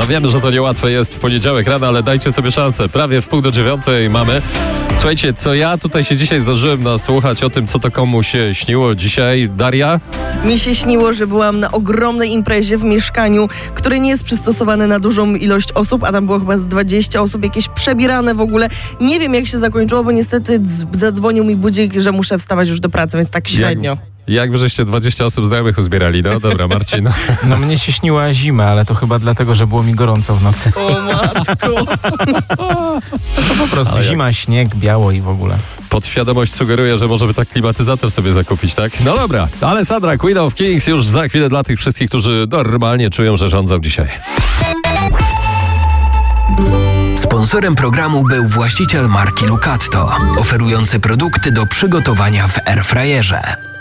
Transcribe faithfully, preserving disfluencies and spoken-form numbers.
No wiemy, że to niełatwe jest w poniedziałek rano, ale dajcie sobie szansę. Prawie w pół do dziewiątej mamy. Słuchajcie, co ja tutaj się dzisiaj zdążyłem nasłuchać o tym, co to komu się śniło dzisiaj. Daria? Mi się śniło, że byłam na ogromnej imprezie w mieszkaniu, które nie jest przystosowane na dużą ilość osób, a tam było chyba z dwadzieścia osób, jakieś przebierane w ogóle. Nie wiem, jak się zakończyło, bo niestety dz- zadzwonił mi budzik, że muszę wstawać już do pracy, więc tak średnio. Jak, jak żeście dwadzieścia osób znajomych uzbierali? No dobra, Marcin. No mnie się śniła zima, ale to chyba dlatego, że było mi gorąco w nocy. O matku. To po prostu Ale jak- zima, śnieg, biało i w ogóle. Podświadomość sugeruje, że może by tak klimatyzator sobie zakupić, tak? No dobra, Alessandra, Queen of Kings już za chwilę dla tych wszystkich, którzy normalnie czują, że rządzą dzisiaj. Sponsorem programu był właściciel marki Lucatto, oferujący produkty do przygotowania w airfryerze.